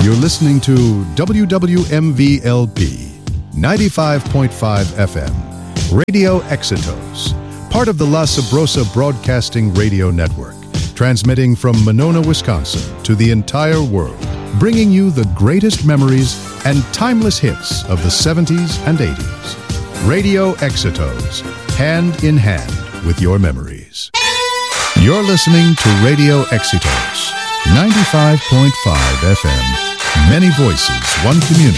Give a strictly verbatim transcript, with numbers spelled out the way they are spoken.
You're listening to W W M V L P ninety-five point five F M, Radio Exitos, part of the La Sabrosa Broadcasting Radio Network, transmitting from Monona, Wisconsin to the entire world, bringing you the greatest memories and timeless hits of the seventies and eighties. Radio Exitos, hand in hand with your memories. You're listening to Radio Exitos, ninety-five point five F M. Many voices, one community.